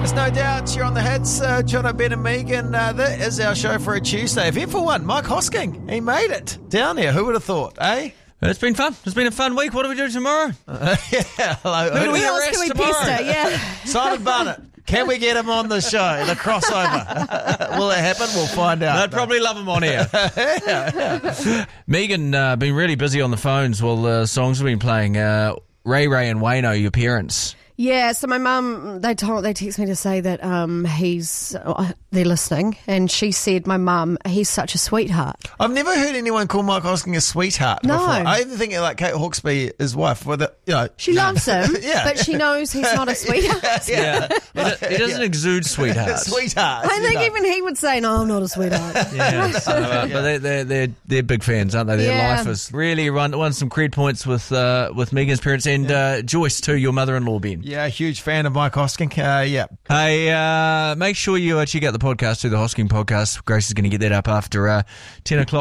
There's no doubt you're on the hits. Jono, Ben and Megan, that is our show for a Tuesday. Event for one, Mike Hosking, he made it down here. Who would have thought, eh? It's been fun. It's been a fun week. What do we do tomorrow? Hello. Who do we else arrest can we tomorrow? pester? Yeah. Simon Barnett. Can we get him on the show? The crossover. Will it happen? We'll find out. They'd probably love him on here. Megan, been really busy on the phones while the songs have been playing. Ray and Wayno, your parents. Yeah, so my mum, they text me to say that they're listening, and she said, my mum, he's such a sweetheart. I've never heard anyone call Mike Hosking a sweetheart No. before. I even think like Kate Hawkesby, his wife, She loves him, Yeah. but she knows he's not a sweetheart. Yeah. He doesn't exude sweetheart. Sweetheart. I think even he would say, no, I'm not a sweetheart. Yeah, but they're big fans, aren't they? Their Yeah. life is really won some cred points with Megan's parents and Joyce too, your mother-in-law, Ben. Yeah, huge fan of Mike Hosking. Yeah. Hey, make sure you check out the podcast too, the Hosking podcast. Grace is going to get that up after 10 o'clock.